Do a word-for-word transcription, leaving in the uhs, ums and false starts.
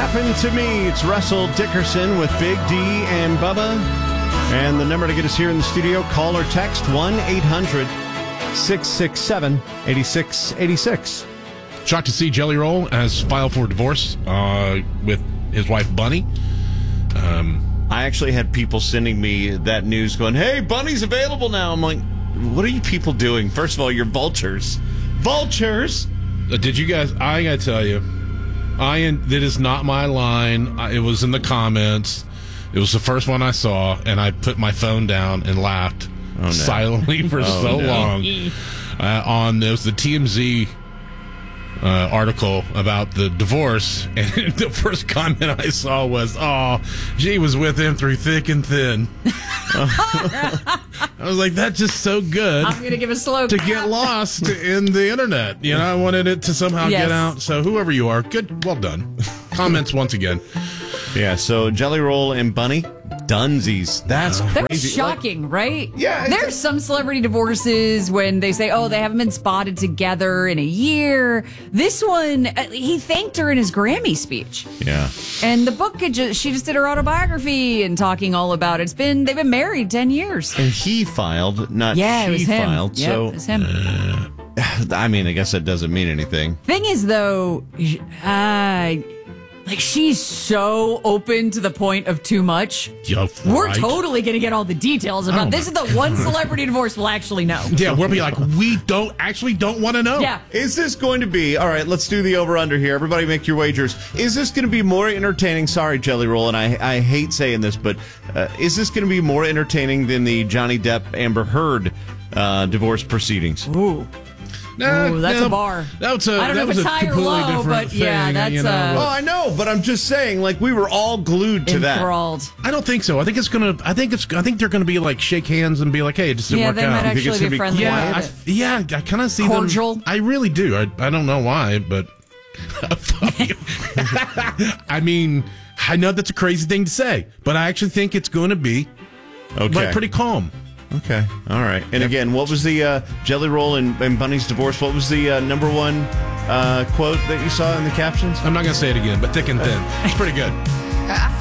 happened to me. It's Russell Dickerson with Big D and Bubba. And the number to get us here in the studio, call or text one eight hundred six six seven eight six eight six. Shocked to see Jelly Roll has filed for divorce uh, with his wife, Bunny. Um, I actually had people sending me that news going, hey, Bunny's available now. I'm like, what are you people doing? First of all, you're vultures. Vultures! uh, did you guys, I gotta tell you, I that is not my line. I, it was in the comments. It was the first one I saw, and I put my phone down and laughed oh, no. silently for oh, so no. long. Uh, on, it was the T M Z Uh, article about the divorce, and the first comment I saw was, oh, she was with him through thick and thin. I was like, that's just so good. I'm going to give a slow to get lost in the internet. You know, I wanted it to somehow Yes. get out. So whoever you are, good, well done. Comments once again. Yeah, so Jelly Roll and Bunny, dunsies. That's That's crazy. shocking, right? Yeah, it's- There's some celebrity divorces when they say, oh, they haven't been spotted together in a year. This one, uh, he thanked her in his Grammy speech. Yeah. And the book, it just, she just did her autobiography and talking all about it. It's been, they've been married ten years. And he filed, not Yeah, she it was him. filed. Yep, so, it was him. I mean, I guess that doesn't mean anything. Thing is, though, uh, like she's so open to the point of too much. Yeah, We're right. totally going to get all the details about Oh, this. Is the one celebrity divorce we'll actually know. Yeah, we'll be like, we don't actually don't want to know. Yeah. Is this going to be, all right, let's do the over-under here. Everybody make your wagers. Is this going to be more entertaining? Sorry, Jelly Roll, and I, I hate saying this, but uh, is this going to be more entertaining than the Johnny Depp Amber Heard uh, divorce proceedings? Ooh. Nah, Ooh, that's no, a bar. That was a, I don't know that if was it's a high or completely low, different but yeah, thing, that's, you know, uh, Oh, I know, but I'm just saying, like, we were all glued to that. Enthralled. I don't think so. I think it's gonna. I think it's. I think they're gonna be like shake hands and be like, "Hey, it just didn't Yeah, work they out." might You think it's actually gonna be be- friendly Yeah, I, with it. yeah, I kind of see Cordial? them. I really do. I, I don't know why, but I mean, I know that's a crazy thing to say, but I actually think it's going to be Okay. like pretty calm. Okay. All right. And again, what was the uh, Jelly Roll and, and Bunny's divorce? What was the uh, number one uh, quote that you saw in the captions? I'm not going to say it again, but thick and thin. It's pretty good.